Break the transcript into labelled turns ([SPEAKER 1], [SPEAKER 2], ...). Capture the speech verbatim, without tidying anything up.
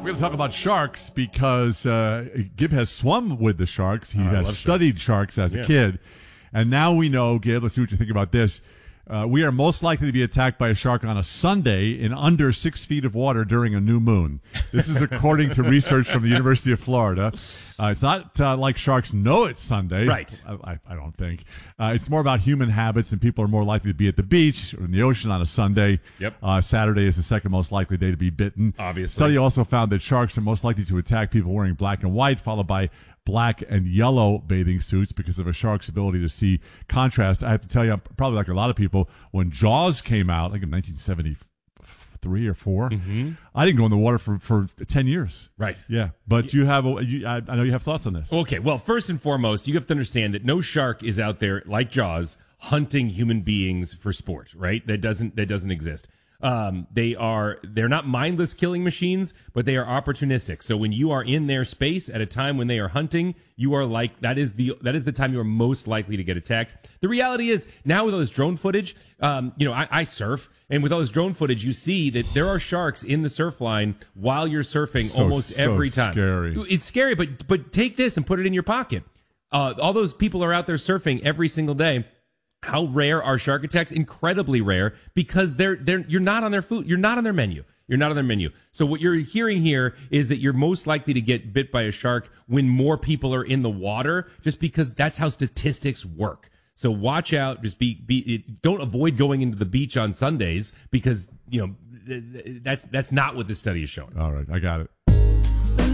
[SPEAKER 1] going to talk about sharks because uh, Gib has swum with the sharks. He
[SPEAKER 2] Oh, I
[SPEAKER 1] has
[SPEAKER 2] love
[SPEAKER 1] studied sharks, as
[SPEAKER 2] Yeah.
[SPEAKER 1] a kid. And now we know, Gib, let's see what you think about this. Uh, we are most likely to be attacked by a shark on a Sunday in under six feet of water during a new moon. This is according to research from the University of Florida. Uh, it's not uh, like sharks know it's Sunday.
[SPEAKER 2] Right.
[SPEAKER 1] I, I, I don't think. Uh, it's more about human habits, and people are more likely to be at the beach or in the ocean on a Sunday.
[SPEAKER 2] Yep.
[SPEAKER 1] Uh, Saturday is the second most likely day to be bitten.
[SPEAKER 2] Obviously.
[SPEAKER 1] Study also found that sharks are most likely to attack people wearing black and white, followed by black and yellow bathing suits because of a shark's ability to see contrast. I have to tell you, I'm probably like a lot of people, when Jaws came out, like in nineteen seventy-three or four,
[SPEAKER 2] Mm-hmm.
[SPEAKER 1] I didn't go in the water for, for ten years.
[SPEAKER 2] Right.
[SPEAKER 1] Yeah. But you have, a, you, I, I know you have thoughts on this.
[SPEAKER 2] Okay, well, first and foremost, you have to understand that no shark is out there like Jaws hunting human beings for sport, right? That doesn't that doesn't exist. Um, they are they're not mindless killing machines, but they are opportunistic. So when you are in their space at a time when they are hunting, you are like that is the that is the time you are most likely to get attacked. The reality is now with all this drone footage, um, you know, I, I surf, and with all this drone footage, you see that there are sharks in the surf line while you're surfing
[SPEAKER 1] So-
[SPEAKER 2] almost
[SPEAKER 1] so
[SPEAKER 2] every time.
[SPEAKER 1] scary.
[SPEAKER 2] It's scary, but but take this and put it in your pocket. Uh, all those people are out there surfing every single day. How rare are shark attacks? Incredibly rare, because they're they're you're not on their food. You're not on their menu. You're not on their menu. So what you're hearing here is that you're most likely to get bit by a shark when more people are in the water, just because that's how statistics work. So watch out. Just be be don't avoid going into the beach on Sundays, because you know that's that's not what this study is showing.
[SPEAKER 1] All right. I got it.